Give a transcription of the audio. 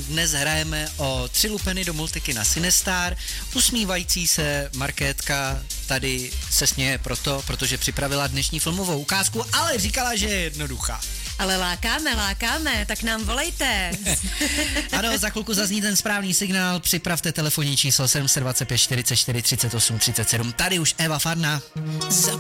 vám dnes hrajeme o 3 lupeny do multiky na Cinestar. Usmívající se Markétka tady se směje protože připravila dnešní filmovou ukázku, ale říkala, že je jednoduchá. Ale lákáme, tak nám volejte. Ano, za chvilku zazní ten správný signál, připravte telefonní číslo 725 44 38 37. Tady už Eva Farna.